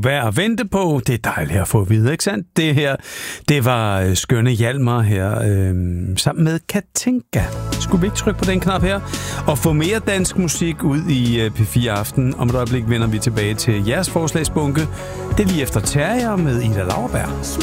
værd at vente på. Det er dejligt at få at vide, ikke sandt? Det her, det var skønne Hjalmar her, sammen med Katinka. Skulle vi ikke trykke på den knap her? Og få mere dansk musik ud i P4 Aften. Om et øjeblik vender vi tilbage til jeres forslagsbunke. Det er lige efter Terrier med Ida Lauerberg.